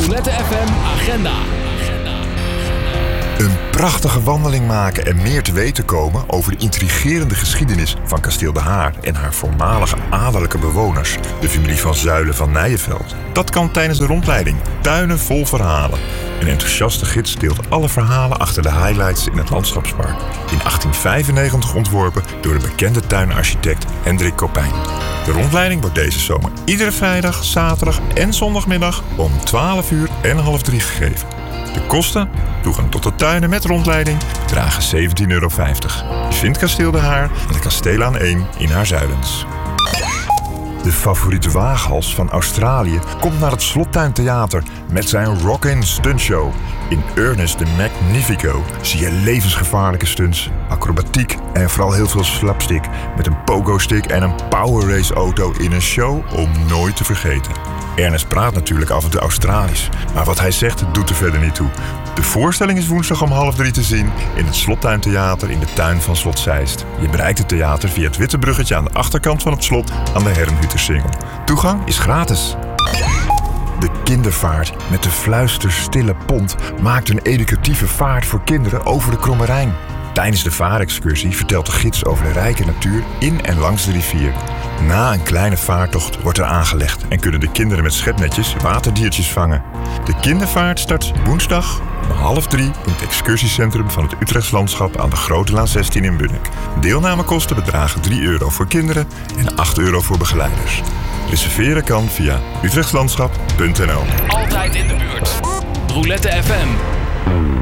Roulette FM Agenda. Een prachtige wandeling maken en meer te weten komen over de intrigerende geschiedenis van Kasteel De Haar en haar voormalige adellijke bewoners, de familie van Zuylen van Nijenveld. Dat kan tijdens de rondleiding. Tuinen vol verhalen. Een enthousiaste gids deelt alle verhalen achter de highlights in het landschapspark. In 1895 ontworpen door de bekende tuinarchitect Hendrik Kopijn. De rondleiding wordt deze zomer iedere vrijdag, zaterdag en zondagmiddag om 12 uur en half 3 gegeven. De kosten, toegang tot de tuinen met rondleiding, bedragen €17,50. Je vindt Kasteel De Haar en de Kasteelaan 1 in Haarzuilens. De favoriete waaghals van Australië komt naar het Slottuintheater met zijn Rockin' Stuntshow. In Ernest the Magnifico zie je levensgevaarlijke stunts, acrobatiek en vooral heel veel slapstick met een pogo-stick en een power race auto in een show om nooit te vergeten. Ernest praat natuurlijk af en toe Australisch, maar wat hij zegt doet er verder niet toe. De voorstelling is woensdag om 2:30 te zien in het Slottuintheater in de tuin van Slot Zeist. Je bereikt het theater via het witte bruggetje aan de achterkant van het slot aan de Herrenhuttersingel. Toegang is gratis. De kindervaart met de fluisterstille pont maakt een educatieve vaart voor kinderen over de Kromme Rijn. Tijdens de vaarexcursie vertelt de gids over de rijke natuur in en langs de rivier. Na een kleine vaartocht wordt er aangelegd en kunnen de kinderen met schepnetjes waterdiertjes vangen. De kindervaart start woensdag om 2:30 in het excursiecentrum van het Utrechts Landschap aan de Grote Laan 16 in Bunnik. Deelnamekosten bedragen €3 voor kinderen en €8 voor begeleiders. Reserveren kan via utrechtslandschap.nl. Altijd in de buurt. Roulette FM.